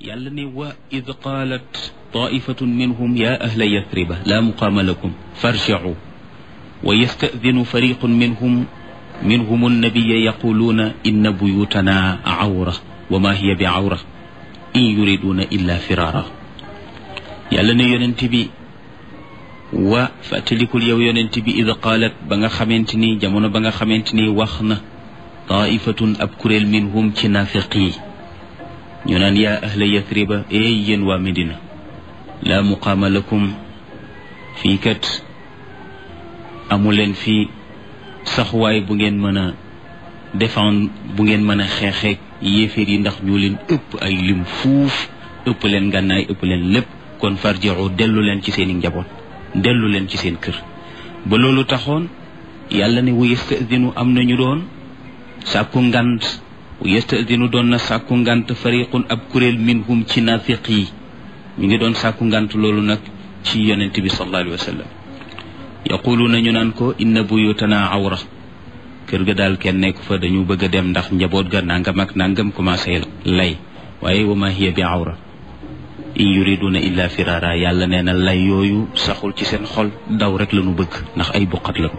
yàlla ne wa id qaalat taifatun minhum ya ahla yathriba la muqaama lakum farji'u wa yasta'dinu fariqun minhum annabiya yaquluuna inna buyutana awra wa ma hiya bi awra in yuriduna illa firara yàlla ne yonent bi wa fàttalikul yow yonent bi id qaalat ba nga xamante ni jamono ba nga xamante ni wax na taifatun ab kuréel minhum ci naafiq yi ñu naan yaa ahla yathriba yéen waa Medina laa muqaama lakum fii kat amuleen fii saxuwaay bu ngeen mën a défendre bu ngeen mën a xeexeeg yéeféer yi ndax ñoo leen ëpp ay lim fuuf ëpp leen gànnaay ëpp leen lépp kon farji'u dellu leen ci seen i njaboot dellu leen ci seen kër ba loolu taxoon yàlla ne wa yasta'dinu am nañu doon sàkku ngant wa yasta'dinu doon na sàkku ngant fariqun ab kuréel minhum ci naafiq yi ñu ngi doon sàkku ngant loolu nag ci yonent bi sallallahu alayhi wa sallam yaquluuna ñu naan ko inna buyutana awra kër ga daal kenn nekk fa dañu bëgg a dem ndax njaboot ga nangam ak nangam commencé lay waaye wa ma hiya bi awra in yuriduna illa firara yàlla nee na lay yooyu saxul ci seen xol daw rek lañu bëgg ndax ay buqat lañu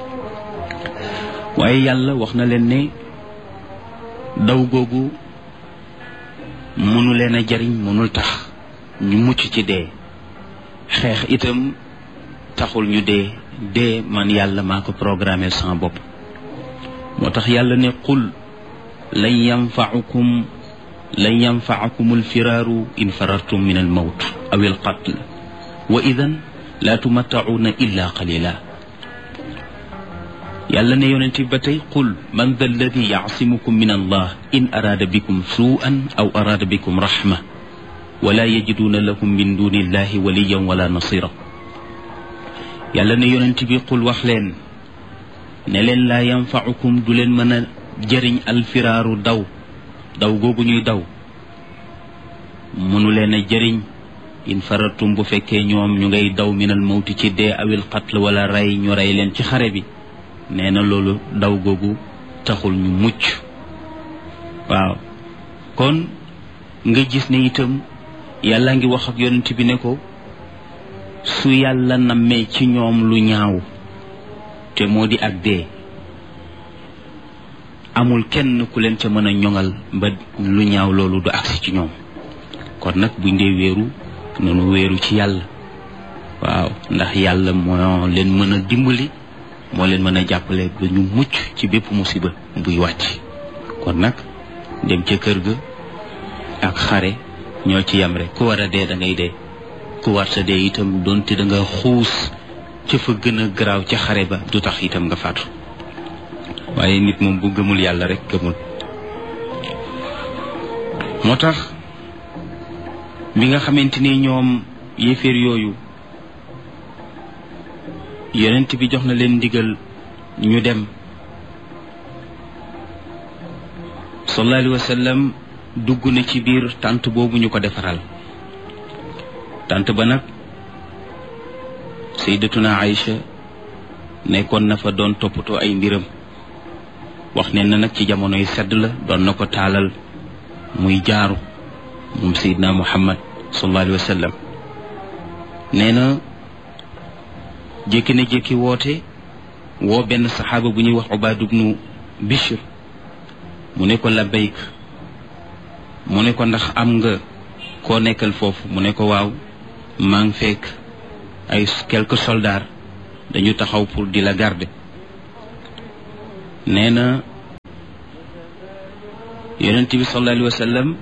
waaye yàlla wax na leen ne daw googu mënu leen a jariñ mënul tax ñu mucc ci dee xeex itam taxul ñu dee man yàlla maa ko programmé sama bopp moo tax yàlla ne qul lan yanfa'akum alfiraaru in farartum min almawt aw alqatl wa idan la tumatta'una illa qalila yàlla ne yonent bi ba tey qul man dha alladi ya'simukum min allah in araada bikum suu'an aw araada bikum rahma wala yajiduna lakum min duni illahi waliyan wala nasira yàlla ne yonent bi qul wax leen ne leen laa yanfa'ukum du leen mën a jëriñ alfiraaru daw googu ñuy daw mënu leen a jëriñ in faratum bu fekkee ñoom ñu ngay daw minal mawti ci dee awil qatl wala rey ñu rey leen ci xare bi nee na loolu daw googu taxul ñu mucc waaw kon nga gis ne itam yàlla ngi wax ak yonent bi ne ko su yàlla nammee ci ñoom lu ñaaw te moo di ak dee amul kenn ku leen ca mën a ñoŋal ba lu ñaaw loolu du agsi ci ñoom kon nag buñ dee wéeru nanu wéeru ci yàlla waaw ndax yàlla moo leen mën a dimbali moo leen mën a jàppale ba ñu mucc ci bépp musiba buy wàcc kon nag dem ca kër ga ak xare ñoo ci yam rek ku war a dee da ngay dee ku war sa dee itam doonte da nga xuus ca fa gën a garaaw ca xare ba du tax itam nga faatu waaye nit moom bu gëmul yàlla rek gëmul moo tax bi nga xamante ni ñoom yéeféer yooyu yonent bi jox na leen ndigal ñu dem sallallahu alayhi wa sallam dugg na ci biir tànt boobu ñu ko defaral tànt ba nag sayyidatuna Aïcha nekkoon na fa doon toppatoo ay mbiram wax ne na nag ci jamonoy sedd la doon na ko taalal muy jaaru moom sayyidna Muhammad sallallahu alayhi wa sallam nee na jékki na jékki woo benn saxaaba bu ñuy wax Ubaad ibnu Bishr mu ne ko labbayk mu ne ko ndax am nga koo nekkal foofu mu ne ko waaw maa ngi fekk ay quelques soldats dañu taxaw pour di la garder nee na yonent bi sallallahu alayhi wa sallam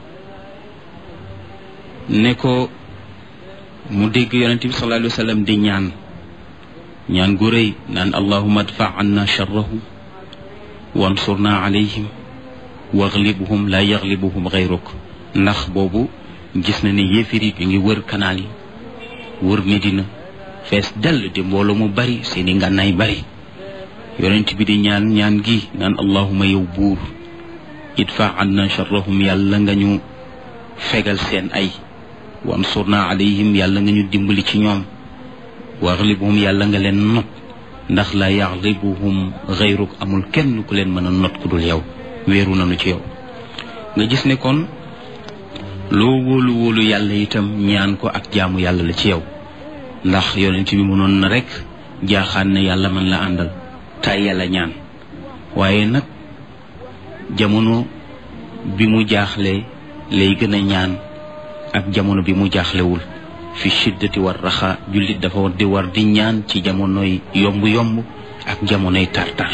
ne ko mu dégg yonent bi sallallahu alayhi wa sallam di ñaan gu rëy naan allahumma adfa anna sharrahum wansurna alayhim waglibhum la yaglibuhum gayruk ndax boobu gis na ne yéefar yi ñu ngi wër kanaal yi wër Medina fees dell di mbooloo mu bari seeni ngànnaay bari yonent bi di ñaan gi naan allahumma yow buur idfa anna sharrahum yàlla nga ñu fegal seen ay wansurna alayhim yàlla nga ñu dimbali ci ñoom waglibhum yàlla nga leen not ndax la yaglibuhum gayruk amul kenn ku leen mën a not ku dul yow wéeru nañu ci yow nga gis ne kon loo wóolu wóolu yàlla itam ñaan ko ak jaamu yàlla la ci yow ndax yonent bi mënoon na rek jaaxaan ne yàlla man la àndal tay yàlla ñaan waaye nag jamono bi mu jaaxle lay gën a ñaan ak jamono bi mu jaaxlewul fi shiddati war raxa jullit dafa war di ñaan ci jamonoy yomb-yomb ak jamonoy tar-tar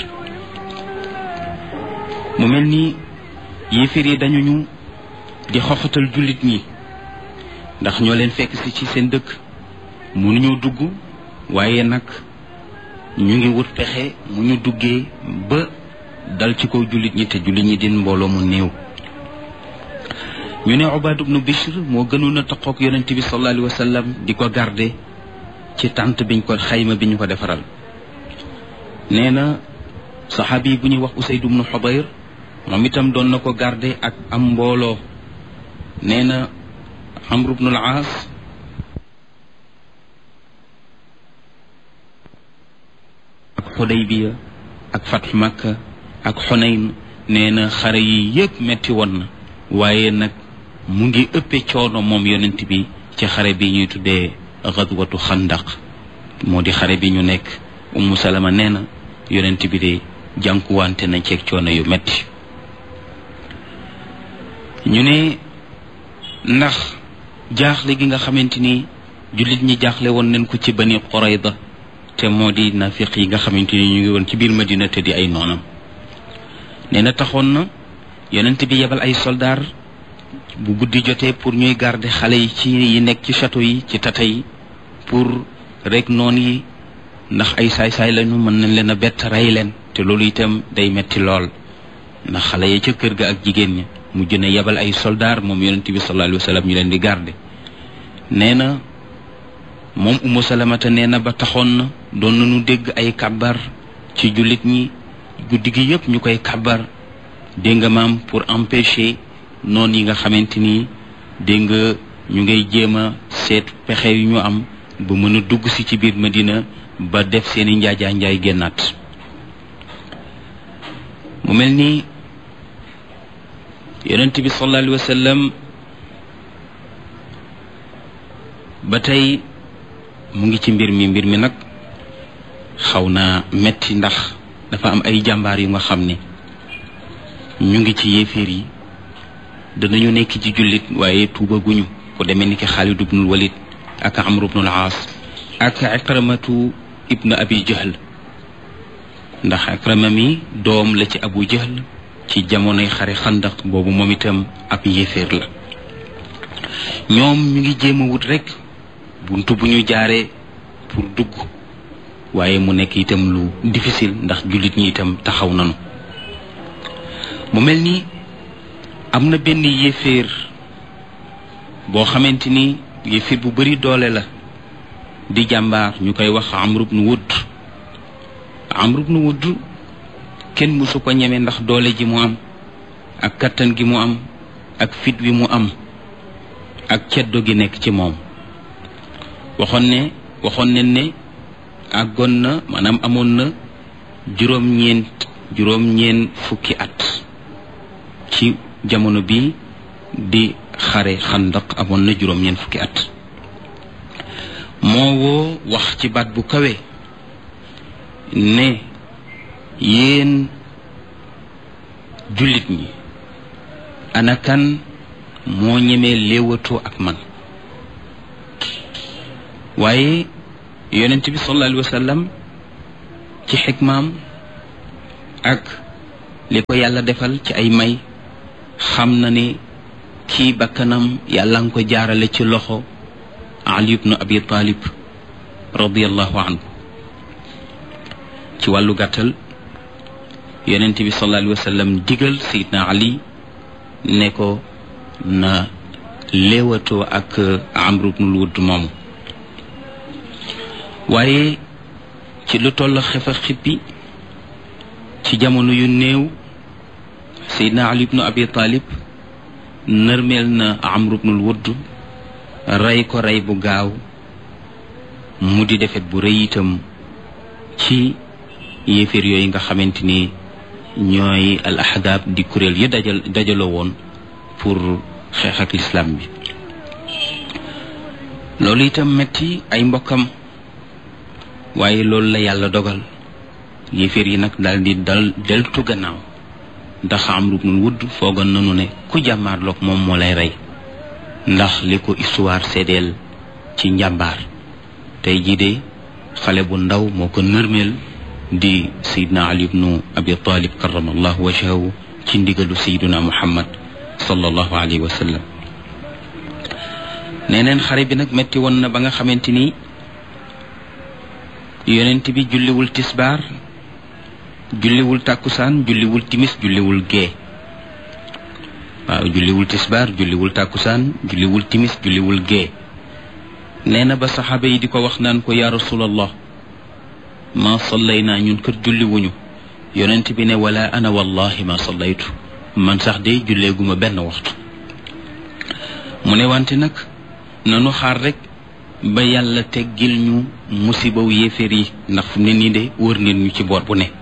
mu mel ni yéefar yi dañu ñu di xoxatal jullit ñi ndax ñoo leen fekk si ci seen dëkk mënuñoo dugg waaye nag ñu ngi wut pexe mu ñu duggee ba dal ci kaw jullit ñi te jullit ñi din mbooloo mu néew ñu ne Ubaad ibnu Bishr moo gënoon a taqoog yonent bi sallallahu alayhi wa sallam di ko garde ci tànt biñ ko xayma bi ñu ko defaral nee na saxaabi yi bu ñuy wax Usayd ibnu Xudayr moom itam doon na ko garde ak am mbooloo nee na Amr ibnu al-Aas ak Xudaybiya ak Fathu Makka ak Xunayn nee na xare yi yëpp metti woon na waaye nag mu ngi ëppee coono moom yonent bi ci xare bi ñuy tuddee xadwatu xandaq moo di xare bi ñu nekk Ummu Salama nee na yonent bi de jànkuwante na ceeg coono yu metti ñu ne ndax jaaxle gi nga xamante ni jullit ñi jaaxle woon nañ ko ci Bani Qurayda te moo di nafiq yi nga xamante ni ñu ngi woon ci biir Madina te di ay noonam nee na taxoon na yonent bi yebal ay soldaar bu guddi jotee pour ñuy garder xale yi ci yi nekk ci château yi ci tata yi pour rek noon yi ndax ay saay-saay lañu mën nañ leen a bett rey leen te loolu itam day metti lool ndax xale yi ca kër ga ak jigéen ñi mu jën a yebal ay soldaar moom yonent bi sallallahu alayhi wa sallam ñu leen di garder nee na moom Ummu Salamata nee na ba taxoon na doon nañu dégg ay kabar ci jullit ñi guddi gi yëpp ñu koy kabar dégg nga maam pour empêcher noonu yi nga xamante ni dégg nga ñu ngay jéem a seet pexe yu ñu am ba mën a dugg si ci biir Madina ba def seeni njaajaa njaay génnaat mu mel ni yonent bi sallallahu alayhi wa sallam ba tey mu ngi ci mbir mi nag xaw naa metti ndax dafa am ay jàmbaar yu nga xam ne ñu ngi ci yéeféer yi danañu nekk ci jullit waaye tuubaguñu ko demee ni ki Xaalid ibnul Walid ak Amr ibnul Aas ak Ikramatu ibnu Abi Jahl ndax Ikrama mi doom la ci Abu Jahl ci jamonoy xare xandaq boobu moom itam ab yéeféer la ñoom ñu ngi jéem a wut rek buntu bu ñu jaaree pour dugg waaye mu nekk itam lu difficile ndax jullit ñi itam taxaw nanu mu mel ni am na benn yéeféer boo xamante ni yéeféer bu bari doole la di jàmbaar ñu koy wax Amr ibn Wudd Amr ibn Wudd kenn mësu ko ñeme ndax doole ji mu am ak kattan gi mu am ak fit wi mu am ak ceddo gi nekk ci moom waxoon ne àggoon na maanaam amoon na juróom-ñeent fukki at ci jamono bi di xare xandaq amoon na juróom-ñeent fukki at moo woo wax ci baat bu kawe ne yéen jullit ñi ana kan moo ñemee léewatoo ak man waaye yonent bi sallallahu alayhi wa sallam ci xikmaam ak li ko yàlla defal ci ay may xam na ne kii bakkanam yàlla nga ko jaarale ci loxo Ali ibn Abi Talib radiyallahu anhu ci wàllu gàttal yonent bi sallallahu alayhi wa sallam digal Seydina Ali ne ko na léewatoo ak Amr ibn Wudd moomu waaye ci lu toll xefa xippi ci jamono yu néew Seydina Ali ibn Abi Talib nërmeel na Amr ibn Wudd rey ko rey bu gaaw mu di defet bu rëy itam ci yéeféer yooyu nga xamante ni ñooy al ahdaab di kuréel yi dajaloo woon pour xeex ak lislaam bi. loolu itam metti ay mbokkam, waaye loolu la yàlla dogal. yéeféer yi nag daal di deltu gannaaw, ndax Amru ibnul Wudd foogoon nanu ne ku jàmmaarloog moom moo lay rey, ndax li ko histoire seedeel ci njàmbaar. tey jii de xale bu ndaw moo ko nërmeel di Seydina Ali ibnu Abi Talib karamallahu wajhahu ci ndigalu Seydina Muhammad sallallahu alayhi wa sallam. neneen xare bi nag metti woon na ba nga xamante ni yonent bi julliwul tisbaar, julliwul tàkkusaan, julliwul timis, julliwul gee. waaw, julliwul tisbaar, julliwul tàkkusaan, julliwul timis, julliwul gee. nee na ba saxaaba yi di ko wax naan ko yaa rasulallah, ma sallayna, ñun kër julliwuñu. yonent bi ne wala ana wallahi ma sallaytu, man sax de julleeguma benn waxtu. mu ne wante nag nanu xaar rek ba yàlla teggil ñu musibaw yéeféer yi, ndax fu ne nii de wër nit ñu ci boor bu ne.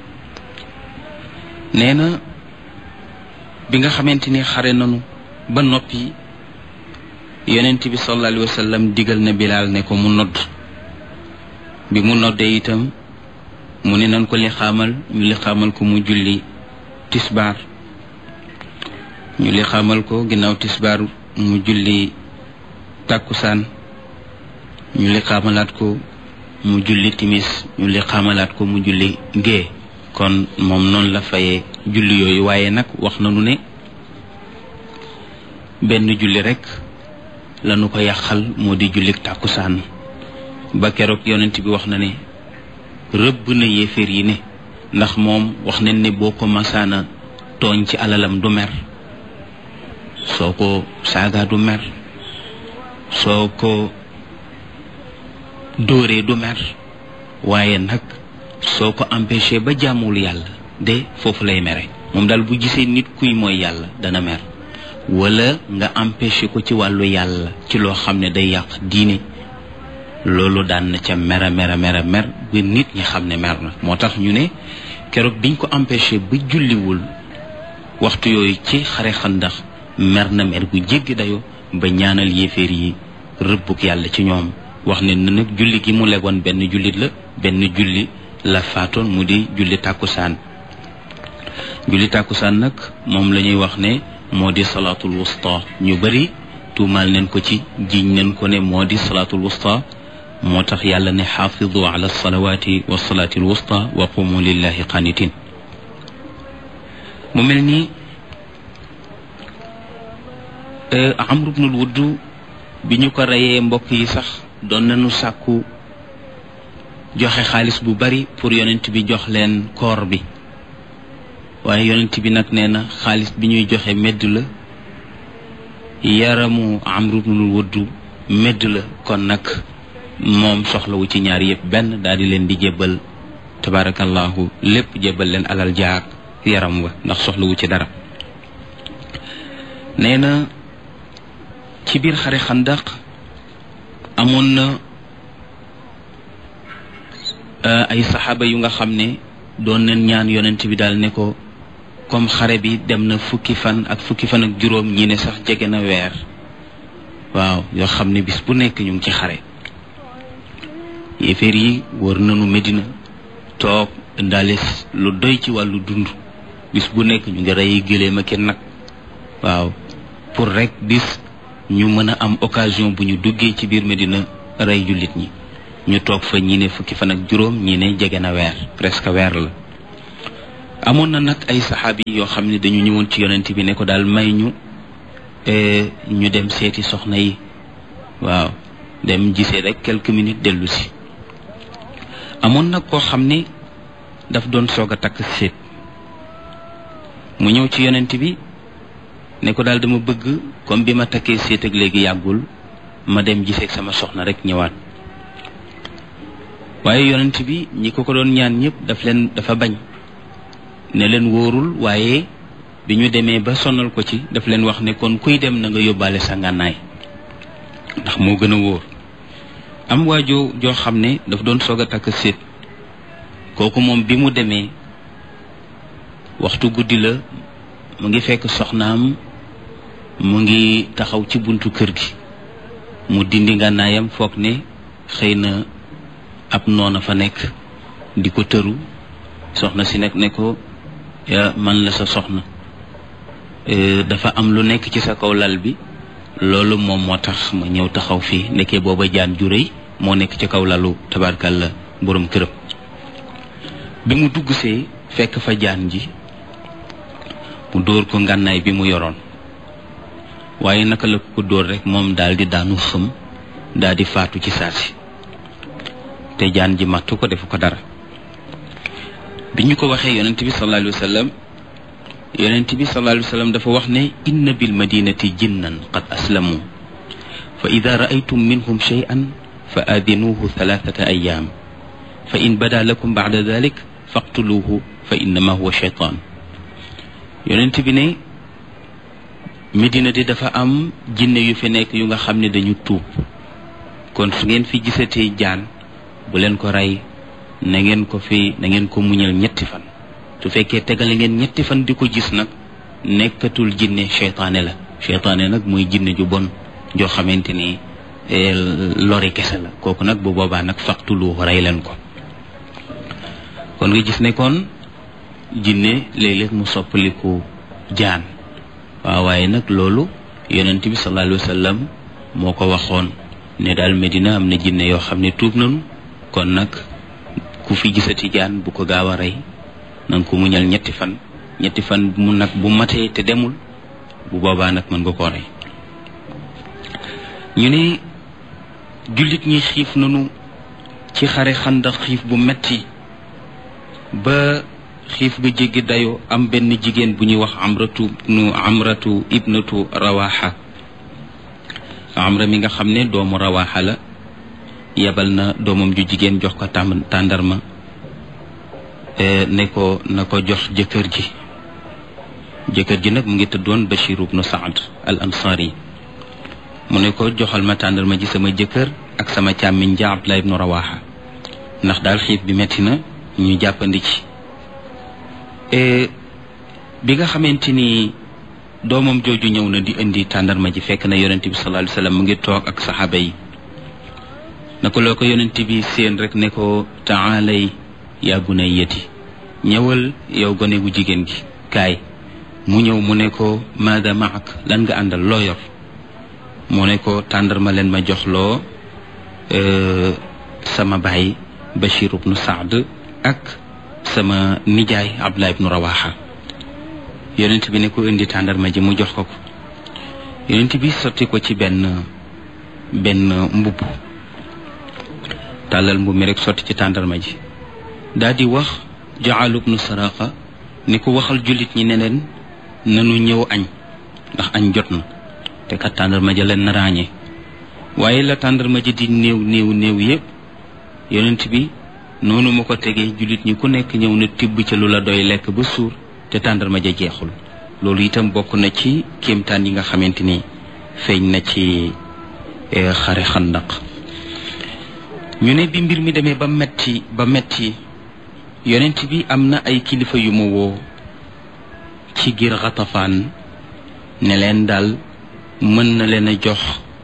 nee na bi nga xamante ni xare nanu ba noppi, yonent bi sallallahu alayhi wa sallam digal na Bilaal ne ko mu nodd. bi mu noddee itam mu ne nan ko li xaamal, ñu li xaamal ko mu julli tisbaar. ñu li xaamal ko ginnaaw tisbaar mu julli tàkkusaan. ñu li xaamalaat ko mu julli timis. ñu li xaamalaat ko mu julli gée. kon moom noonu la fayee julli yooyu. waaye nag wax nañu ne benn julli rekk lañu ko yàqal, moo di jullik tàkkusaan. ba keroog yonent bi wax na ne rëbb na yéeféer yi ne, ndax moom wax nañ ne boo ko masaana tooñ ci alalam du mer, soo ko saaga du mer, soo ko dóoree du mer, waaye nag soo ko empêché ba jaamul yàlla de foofu lay mere. moom daal bu gisee nit kuy mooy yàlla dana mer, wala nga empêché ko ci wàllu yàlla ci loo xam ne day yàq diine, loolu daan na ca mer ba nit ñi xam ne mer na. moo tax ñu ne keroog biñ ko empêché ba julliwul waxtu yooyu ci xare Xandax, mer na mer gu jéggi dayo ba ñaanal yéeféer yi rëbbuk yàlla ci ñoom. wax ne na nag julli gi mu legoon benn jullit la, benn julli la faatoon, mu di julli tàkkusaan. julli tàkkusaan nag moom la ñuy wax ne moo di salaatul wusta. ñu bari tuumaal nañ ko ci, jiiñ nañ ko ne moo di salaatul wusta. moo tax yàlla ne xaafidu ala salawaati wa salaati al wusta wa qumu lillahi qanitin. mu mel ni Amru ibnul Wudd bi ñu ko reyee, mbokk yi sax doon nañu sàkku joxe xaalis bu bari pour yonent bi jox leen koor bi, waaye yonent bi nag nee na xaalis bi ñuy joxe medd la, yaramu Amru ibnul Wudd medd la, kon nag moom soxlawu ci ñaar yëpp benn, daal di leen di jébbal tabarakallahu lépp, jébbal leen alal jaag yaram wa, ndax soxlawu ci dara. nee na ci biir xare Xandaq amoon na ay saxaaba yu nga xam ne doon nañ ñaan yonent bi daal ne ko comme xare bi dem na fukki fan ak juróom, ñi ne sax jege na weer, waaw, yoo xam ne bis bu nekk ñu ngi ci xare. yéeféer yi wër nañu Medina, toog indaale lu doy ci wàllu dund, bis bu nekk ñu ngi rey gëléem ak nag, waaw, pour rek bis ñu mën a am occasion bu ñu duggee ci biir Medina rey jullit ñi. ñu toog fa ñi ne fukki fan ak juróom, ñi ne jege na weer, presque weer la. amoon na nag ay saxaabi yoo xam ne dañu ñëwoon ci yonent bi ne ko daal may ñu dem seeti soxna yi, waaw, dem gisee rek quelques minutes dellu si. amoon nag koo xam ne daf doon soog a takk séet, mu ñëw ci yonent bi ne ko daal dama bëgg comme bi ma takkee séet ak léegi yàggul, ma dem gisee sama soxna rek ñëwaat. waaye yonent bi ñi ko doon ñaan ñëpp dafa bañ, ne leen wóorul. waaye bi ñu demee ba sonal ko ci, daf leen wax ne kon kuy dem na nga yóbbaale sa ngànnaay, ndax moo gën a wóor. am waajoo joo xam ne daf doon soog a takk séet, kooku moom bi mu demee waxtu guddi la, mu ngi fekk soxnaam mu ngi taxaw ci buntu kër gi mu dindi ngànnaayam foog ne xëy na ab noona fa nekk di ko tëru soxna si nekk ne ko man la sa soxna dafa am lu nekk ci sa kaw lal bi loolu moom moo tax ma ñëw taxaw fii nekkee booba jaan ju rëy moo nekk ci kaw lalu tabarkalla borom këram bi mu dugg see fekk fa jaan ji mu dóor ko ngànnaay bi mu yoroon waaye naka la ko dóor rek moom daal di daanu xëm daal di faatu ci saasi te jaan ji mattu ko defu ko dara bi ñu ko waxee yonent bi sallallahu alayhi wa sallam yonent bi sallallahu alayhi wa sallam dafa wax ne inna bil madinati jinnan qad aslamu fa ida raaytum minhum shay'an fa aadinuuhu thalathata ayam fa in bada lakum ba'da dhalik faqtuluuhu fa innama huwa shaytan yonent bi ne Medina di dafa am jinne yu fi nekk yu nga xam ne dañu tuub kon su ngeen fi gisatee jaan bu leen ko rey na ngeen ko muñal ñetti fan su fekkee tegale ngeen ñetti fan di ko gis nag nekkatul jinne seytaane la seytaane nag mooy jinne ju bon joo xamante ni lori kese la kooku nag bu boobaa nag faqtulu rey leen ko kon nga gis ne kon jinne léeg-léeg mu soppaliku jaan waaw waaye nag loolu yonent bi sallallahu alayhi wa sallam moo ko waxoon ne daal Medina am na jinne yoo xam ne tuub nañu kon nag ku fi gisati jaan bu ko gaaw a rey na nga ko muñal ñetti fan mu nag bu matee te demul bu boobaa nag mën nga koo rey ñu ne jullit ñi xiif nañu ci xare Xandaq xiif bu metti ba xiif ga jéggi dayoo am benn jigéen bu ñuy wax amratu ibnatu rawaxa amra mi nga xam ne doomu rawaxa la yebal na doomam ju jigéen jox ko tàndarma ne ko na ko jox jëkkër ji nag mu ngi tëddoon Bashir ibnu Saad al Ansari mu ne ko joxal ma tàndarma ji sama jëkkër ak sama càmmiñ ja Abdullah ibnu Rawaha ndax daal xiif bi metti na ñu jàppandi ci bi nga xamante ni doomam jooju ñëw na di indi tàndarma ji fekk na yonent bi sallallahu alayhi wasallam mu ngi toog ak saxaaba yi naka loo ko yonent bi seen rek ne ko taalay yaa bunayyati ñëwal yow gone gu jigéen gi kaay mu ñëw mu ne ko maada maak lan nga àndal loo yor mu ne ko tàndarma leen ma jox loo sama baay Bashir ibnu Saad ak sama nijaay Abdullah ibnu Rawaha yonent bi ne ko indi tàndarma ji mu jox ko yonent bi sotti ko ci benn mbubb tàllal mbubb mi rek sotti ci tàndarma ji daal di wax Jaal ibnu Saraqa ni ko waxal jullit ñi ne leen nanu ñëw añ ndax añ jot na te kat tàndarma ja leen na ràññee waaye la tàndarma ji di néew yépp yonent bi noonu ma ko tegee jullit ñi ku nekk ñëw na tibb ca lu la doy lekk ba suur te tàndarma ja jeexul loolu itam bokk na ci kéemtaan yi nga xamante ni feeñ na ci xare Xandaq ñu ne bi mbir mi demee ba metti yonent bi am na ay kilifa yu mu woo ci giir Xatafaan ne leen daal mën na leen a jox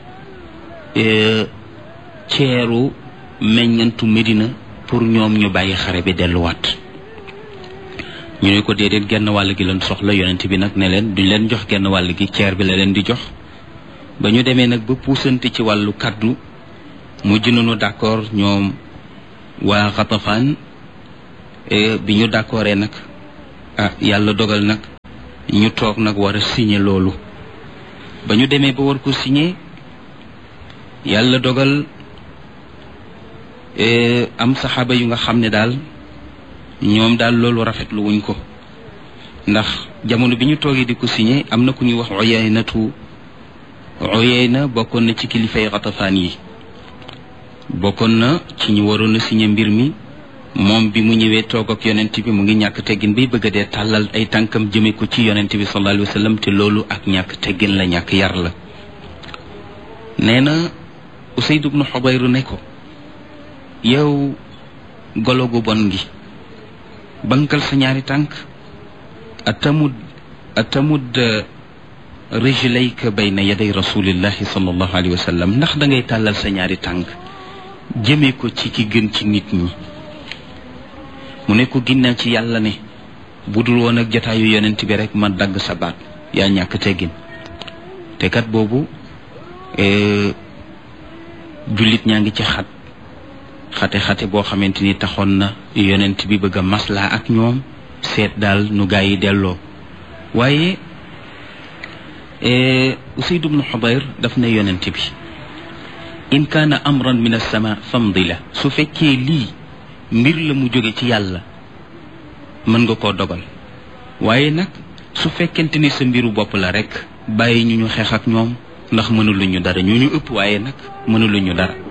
ceeru meññantu Medina pour ñoom ñu bàyyi xare bi delluwaat ñu ne ko déedéet genn wàll gi lañ soxla yonent bi nag ne leen duñ leen jox genn wàll gi ceer bi la leen di jox ba ñu demee nag ba puusante ci wàllu kaddu mujj nañu d'accord ñoom waa Xatafaan bi ñu d'accordé nag yàlla dogal nag ñu toog nag war a signé loolu ba ñu demee ba war ko signé yàlla dogal am saxaaba yu nga xam ne daal ñoom daal loolu rafetlu wuñ ko ndax jamono bi ñu toogee di ko signé am na ku ñuy wax Uyayna bokkoon na ci kilifay Xatafaan yi bokkoon na ci ñu waroon a signé mbir mi moom bi mu ñëwee toog ak yonent bi mu ngi ñàkk teggin bay bëgg a dee tàllal ay tànkam jëme ko ci yonent bi sallallahu alayhi wa sallam te loolu ak ñàkk teggin la ñàkk yar la nee na Usayd ibnu Xubayr ne ko yow golo gu bon gi bankal sa ñaari tànk atamud rijlayka bayna yaday rasulillahi sallallahu alayhi wa sallam ndax da ngay tàllal sa ñaari tànk jëmee ko ci ki gën ci nit ñi mu ne ko ginnaaw ci yàlla ne bu dul woon ak jataayu yonent bi rek ma dagg sa baat yaa ñàkk teggin te kat boobu jullit ñaa ngi ci xate boo xamante ni taxoon na yonent bi bëgg a maslaa ak ñoom seet daal nu gaa yi delloo waaye Usayd ibn Hudayr daf ne yonent bi in kaana amran min as-sama famdi la su fekkee lii mbir la mu jóge ci yàlla mën nga koo dogal waaye nag su fekkente ni sa mbiru bopp la rek bàyyi ñu xeex ak ñoom ndax mënuluñu dara ñu ëpp waaye nag mënuluñu dara